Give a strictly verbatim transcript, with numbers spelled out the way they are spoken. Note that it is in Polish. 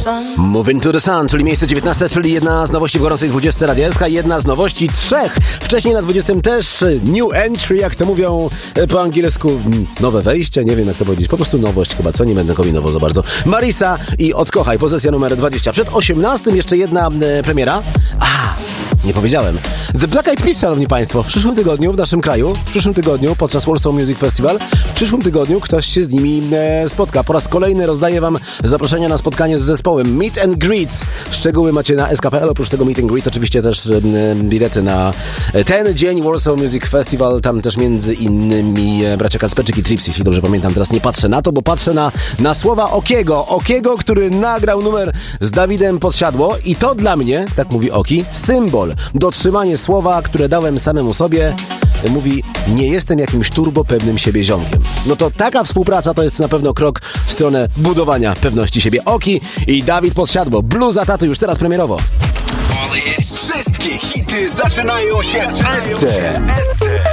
Moving to the Sun, czyli miejsce dziewiętnaste, czyli jedna z nowości w gorącej dwudziestce Radia S K, jedna z nowości trzech. Wcześniej na dwudziestym też new entry, jak to mówią po angielsku, nowe wejście, nie wiem jak to powiedzieć, po prostu nowość chyba, co nie będę kombinował za bardzo. Marisa i Odkochaj, pozycja numer dwadzieścia. Przed osiemnastym jeszcze jedna e, premiera. A, nie powiedziałem. The Black Eyed Peas, szanowni państwo, w przyszłym tygodniu w naszym kraju, w przyszłym tygodniu podczas Warsaw Music Festival, w przyszłym tygodniu ktoś się z nimi e, spotka. Po raz kolejny rozdaję wam zaproszenia na spotkanie z zespołem Meet and Greets. Szczegóły macie na S K kropka P L. Oprócz tego Meet and Greet oczywiście też e, bilety na ten dzień Warsaw Music Festival. Tam też między innymi e, bracia Kacperczyk i Trips, jeśli dobrze pamiętam. Teraz nie patrzę na to, bo patrzę na, na słowa Okiego. Okiego, który nagrał numer z Dawidem Podsiadło i to dla mnie, tak mówi Oki, symbol. Dotrzymanie słowa, które dałem samemu sobie. Mówi, nie jestem jakimś turbo pewnym siebie ziomkiem. No to taka współpraca to jest na pewno krok w stronę budowania pewności siebie. Oki i Dawid Podsiadło. Bluza taty już teraz premierowo. Wszystkie hity zaczynają się w S C.